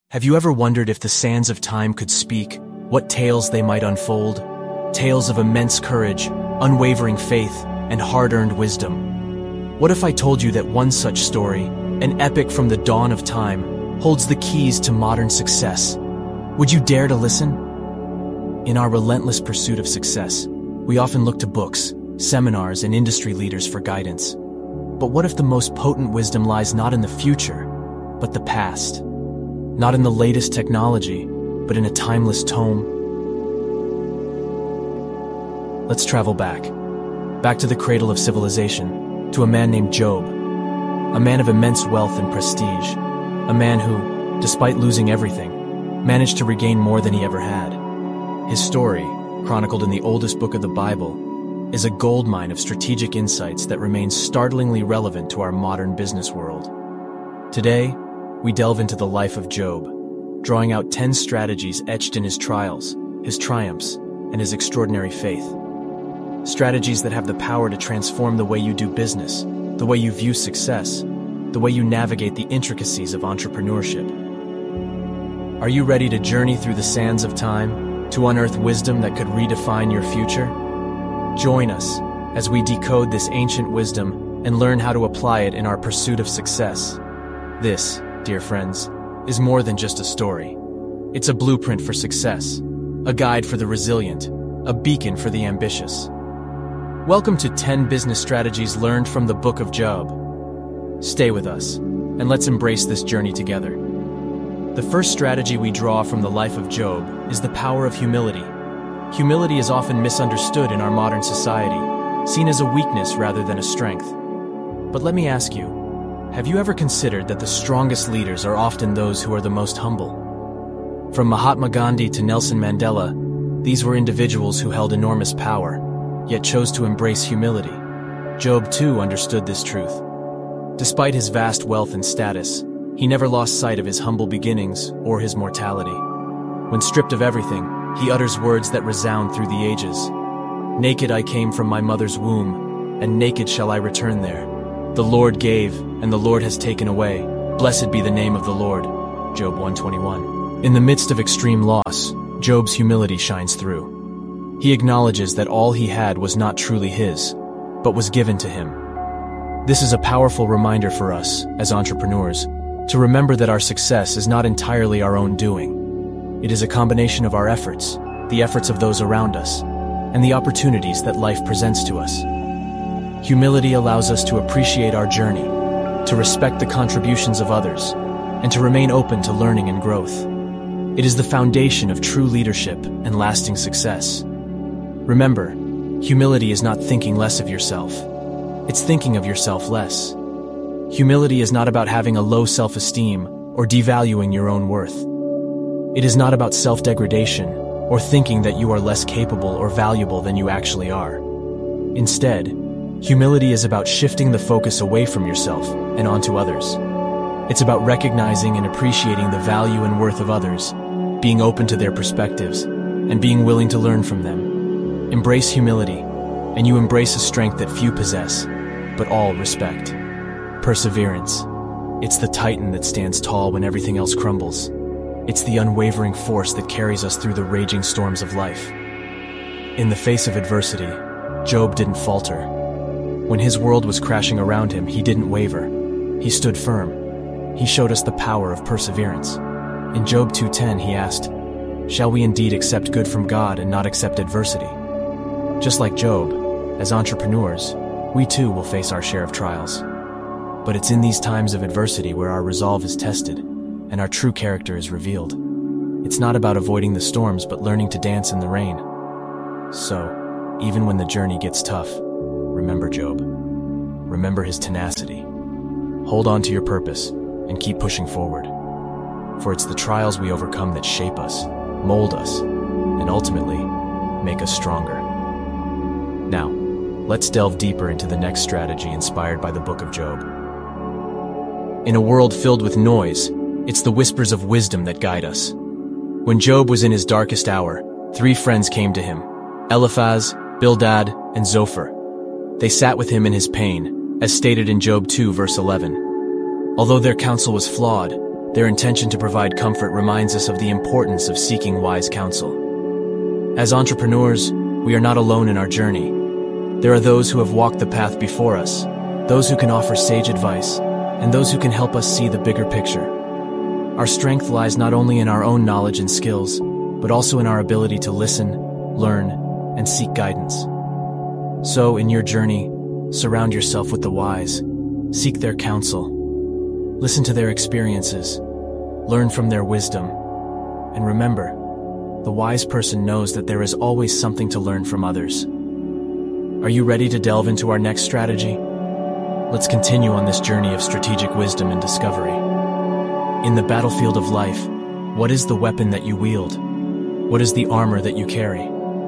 Have you ever wondered if the sands of time could speak, what tales they might unfold? Tales of immense courage, unwavering faith, and hard-earned wisdom. What if I told you that one such story, an epic from the dawn of time, holds the keys to modern success? Would you dare to listen? In our relentless pursuit of success, we often look to books, seminars, and industry leaders for guidance. But what if the most potent wisdom lies not in the future, but the past? Not in the latest technology, but in a timeless tome? Let's travel back to the cradle of civilization, to a man named Job, a man of immense wealth and prestige, a man who, despite losing everything, managed to regain more than he ever had. His story, chronicled in the oldest book of the Bible, is a goldmine of strategic insights that remains startlingly relevant to our modern business world. Today, we delve into the life of Job, drawing out 10 strategies etched in his trials, his triumphs, and his extraordinary faith. Strategies that have the power to transform the way you do business, the way you view success, the way you navigate the intricacies of entrepreneurship. Are you ready to journey through the sands of time, to unearth wisdom that could redefine your future? Join us as we decode this ancient wisdom and learn how to apply it in our pursuit of success. This, dear friends, is more than just a story. It's a blueprint for success, a guide for the resilient, a beacon for the ambitious. Welcome to 10 business strategies learned from the Book of Job. Stay with us, and let's embrace this journey together. The first strategy we draw from the life of Job is the power of humility. Humility is often misunderstood in our modern society, seen as a weakness rather than a strength. But let me ask you, have you ever considered that the strongest leaders are often those who are the most humble? From Mahatma Gandhi to Nelson Mandela, these were individuals who held enormous power, yet chose to embrace humility. Job too understood this truth. Despite his vast wealth and status, he never lost sight of his humble beginnings or his mortality. When stripped of everything, he utters words that resound through the ages. Naked I came from my mother's womb, and naked shall I return there. The Lord gave, and the Lord has taken away. Blessed be the name of the Lord. Job 121. In the midst of extreme loss, Job's humility shines through. He acknowledges that all he had was not truly his, but was given to him. This is a powerful reminder for us, as entrepreneurs, to remember that our success is not entirely our own doing. It is a combination of our efforts, the efforts of those around us, and the opportunities that life presents to us. Humility allows us to appreciate our journey, to respect the contributions of others, and to remain open to learning and growth. It is the foundation of true leadership and lasting success. Remember, humility is not thinking less of yourself. It's thinking of yourself less. Humility is not about having a low self-esteem or devaluing your own worth. It is not about self-degradation or thinking that you are less capable or valuable than you actually are. Instead, humility is about shifting the focus away from yourself and onto others. It's about recognizing and appreciating the value and worth of others, being open to their perspectives, and being willing to learn from them. Embrace humility, and you embrace a strength that few possess, but all respect. Perseverance. It's the titan that stands tall when everything else crumbles. It's the unwavering force that carries us through the raging storms of life. In the face of adversity, Job didn't falter. When his world was crashing around him, he didn't waver. He stood firm. He showed us the power of perseverance. In Job 2:10, he asked, "Shall we indeed accept good from God and not accept adversity?" Just like Job, as entrepreneurs, we too will face our share of trials. But it's in these times of adversity where our resolve is tested and our true character is revealed. It's not about avoiding the storms, but learning to dance in the rain. So, even when the journey gets tough, remember Job. Remember his tenacity. Hold on to your purpose and keep pushing forward. For it's the trials we overcome that shape us, mold us, and ultimately make us stronger. Now, let's delve deeper into the next strategy inspired by the Book of Job. In a world filled with noise, it's the whispers of wisdom that guide us. When Job was in his darkest hour, 3 friends came to him: Eliphaz, Bildad, and Zophar. They sat with him in his pain, as stated in Job 2 verse 11. Although their counsel was flawed, Their intention to provide comfort reminds us of the importance of seeking wise counsel. As entrepreneurs, we are not alone in our journey. There are those who have walked the path before us, those who can offer sage advice, and those who can help us see the bigger picture. Our strength lies not only in our own knowledge and skills, but also in our ability to listen, learn, and seek guidance. So, in your journey, surround yourself with the wise, seek their counsel, listen to their experiences, learn from their wisdom, and remember, the wise person knows that there is always something to learn from others. Are you ready to delve into our next strategy? Let's continue on this journey of strategic wisdom and discovery. In the battlefield of life, what is the weapon that you wield? What is the armor that you carry?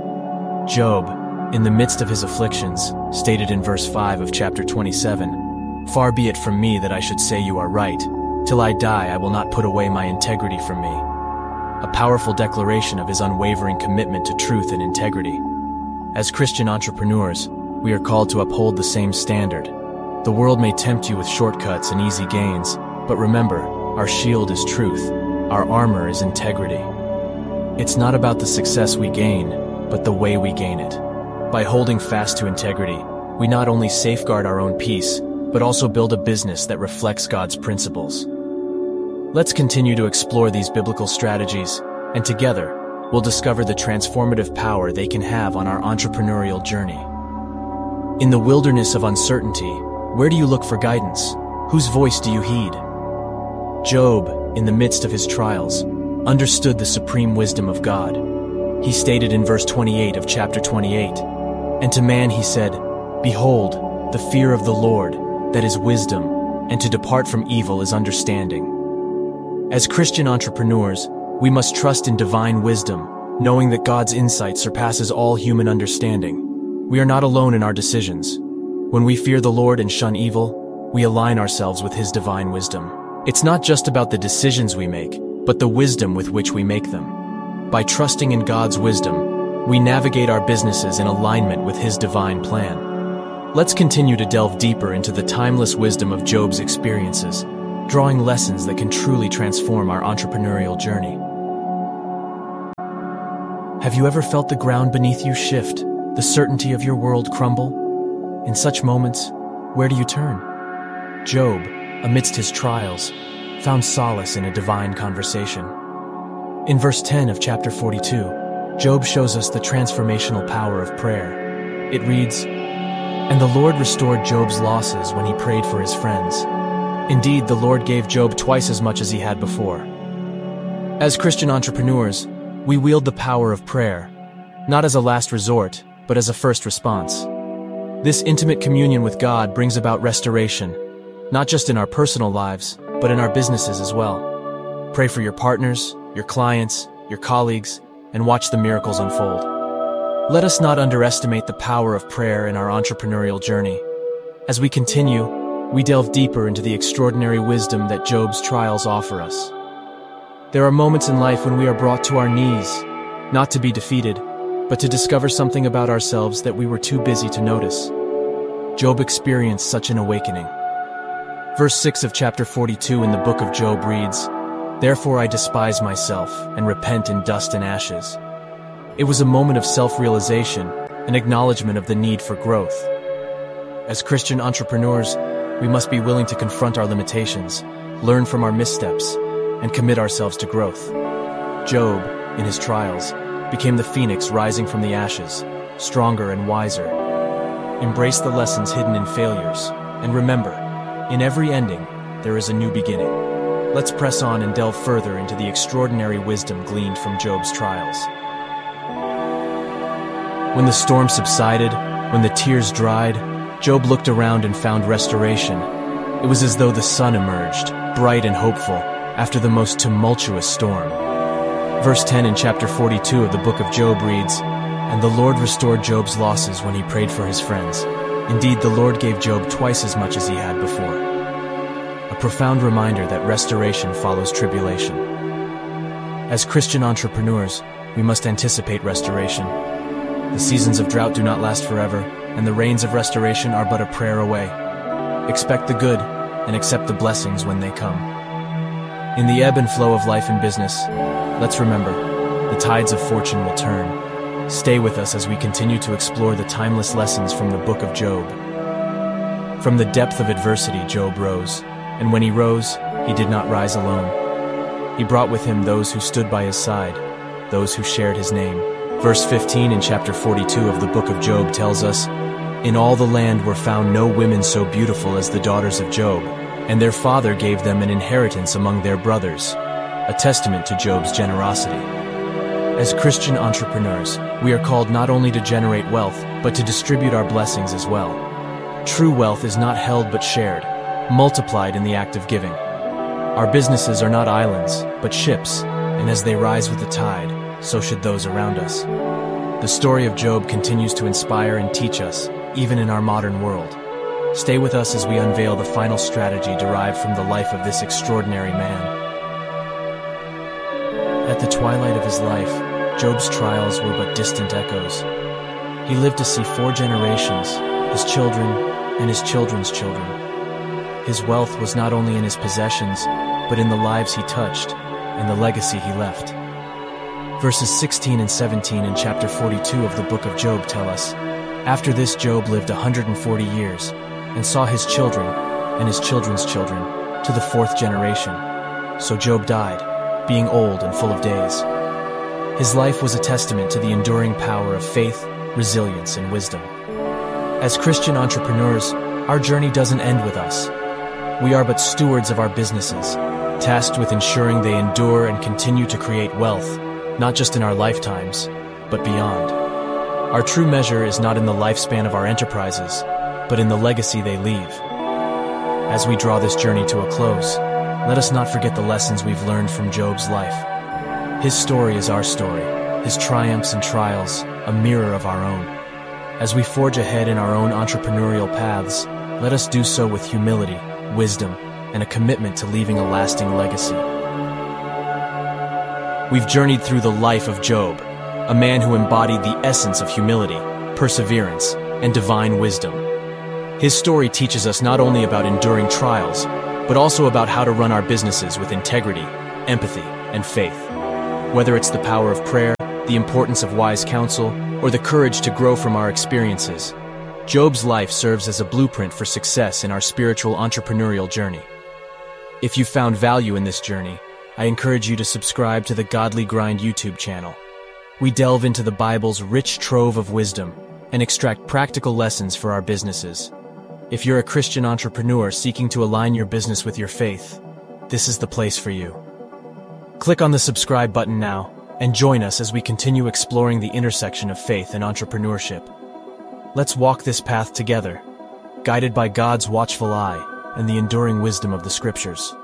Job, in the midst of his afflictions, stated in verse 5 of chapter 27, "Far be it from me that I should say you are right. Till I die, I will not put away my integrity from me." A powerful declaration of his unwavering commitment to truth and integrity. As Christian entrepreneurs, we are called to uphold the same standard. The world may tempt you with shortcuts and easy gains, but remember, our shield is truth. Our armor is integrity. It's not about the success we gain, but the way we gain it. By holding fast to integrity, we not only safeguard our own peace, but also build a business that reflects God's principles. Let's continue to explore these biblical strategies, and together, we'll discover the transformative power they can have on our entrepreneurial journey. In the wilderness of uncertainty, where do you look for guidance? Whose voice do you heed? Job, in the midst of his trials, understood the supreme wisdom of God. He stated in verse 28 of chapter 28, "And to man he said, Behold, the fear of the Lord, that is wisdom, and to depart from evil is understanding." As Christian entrepreneurs, we must trust in divine wisdom, knowing that God's insight surpasses all human understanding. We are not alone in our decisions. When we fear the Lord and shun evil, we align ourselves with His divine wisdom. It's not just about the decisions we make, but the wisdom with which we make them. By trusting in God's wisdom, we navigate our businesses in alignment with His divine plan. Let's continue to delve deeper into the timeless wisdom of Job's experiences, drawing lessons that can truly transform our entrepreneurial journey. Have you ever felt the ground beneath you shift, the certainty of your world crumble? In such moments, where do you turn? Job, amidst his trials, found solace in a divine conversation. In verse 10 of chapter 42, Job shows us the transformational power of prayer. It reads, "And the Lord restored Job's losses when he prayed for his friends. Indeed, the Lord gave Job twice as much as he had before." As Christian entrepreneurs, we wield the power of prayer, not as a last resort, but as a first response. This intimate communion with God brings about restoration, not just in our personal lives, but in our businesses as well. Pray for your partners, your clients, your colleagues, and watch the miracles unfold. Let us not underestimate the power of prayer in our entrepreneurial journey. As we continue, we delve deeper into the extraordinary wisdom that Job's trials offer us. There are moments in life when we are brought to our knees, not to be defeated, but to discover something about ourselves that we were too busy to notice. Job experienced such an awakening. Verse 6 of chapter 42 in the book of Job reads, "Therefore I despise myself and repent in dust and ashes." It was a moment of self-realization, an acknowledgement of the need for growth. As Christian entrepreneurs, we must be willing to confront our limitations, learn from our missteps, and commit ourselves to growth. Job, in his trials, became the phoenix rising from the ashes, stronger and wiser. Embrace the lessons hidden in failures, and remember, in every ending, there is a new beginning. Let's press on and delve further into the extraordinary wisdom gleaned from Job's trials. When the storm subsided, when the tears dried, Job looked around and found restoration. It was as though the sun emerged, bright and hopeful, after the most tumultuous storm. Verse 10 in chapter 42 of the book of Job reads, "And the Lord restored Job's losses when he prayed for his friends. Indeed, the Lord gave Job twice as much as he had before." A profound reminder that restoration follows tribulation. As Christian entrepreneurs, we must anticipate restoration. The seasons of drought do not last forever, and the rains of restoration are but a prayer away. Expect the good and accept the blessings when they come. In the ebb and flow of life and business, let's remember, the tides of fortune will turn. Stay with us as we continue to explore the timeless lessons from the book of Job. From the depth of adversity, Job rose, and when he rose, he did not rise alone. He brought with him those who stood by his side, those who shared his name. Verse 15 in chapter 42 of the book of Job tells us, "In all the land were found no women so beautiful as the daughters of Job, and their father gave them an inheritance among their brothers," a testament to Job's generosity. As Christian entrepreneurs, we are called not only to generate wealth, but to distribute our blessings as well. True wealth is not held but shared, multiplied in the act of giving. Our businesses are not islands, but ships, and as they rise with the tide, so should those around us. The story of Job continues to inspire and teach us, even in our modern world. Stay with us as we unveil the final strategy derived from the life of this extraordinary man. At the twilight of his life, Job's trials were but distant echoes. He lived to see 4 generations, his children and his children's children. His wealth was not only in his possessions, but in the lives he touched and the legacy he left. Verses 16 and 17 in chapter 42 of the book of Job tell us, "After this Job lived 140 years, and saw his children and his children's children to the 4th generation. So Job died, being old and full of days." His life was a testament to the enduring power of faith, resilience, and wisdom. As Christian entrepreneurs, our journey doesn't end with us. We are but stewards of our businesses, tasked with ensuring they endure and continue to create wealth, not just in our lifetimes, but beyond. Our true measure is not in the lifespan of our enterprises, but in the legacy they leave. As we draw this journey to a close, let us not forget the lessons we've learned from Job's life. His story is our story, his triumphs and trials, a mirror of our own. As we forge ahead in our own entrepreneurial paths, let us do so with humility, wisdom, and a commitment to leaving a lasting legacy. We've journeyed through the life of Job, a man who embodied the essence of humility, perseverance, and divine wisdom. His story teaches us not only about enduring trials, but also about how to run our businesses with integrity, empathy, and faith. Whether it's the power of prayer, the importance of wise counsel, or the courage to grow from our experiences, Job's life serves as a blueprint for success in our spiritual entrepreneurial journey. If you found value in this journey, I encourage you to subscribe to the Godly Grind YouTube channel. We delve into the Bible's rich trove of wisdom and extract practical lessons for our businesses. If you're a Christian entrepreneur seeking to align your business with your faith, this is the place for you. Click on the subscribe button now and join us as we continue exploring the intersection of faith and entrepreneurship. Let's walk this path together, guided by God's watchful eye and the enduring wisdom of the Scriptures.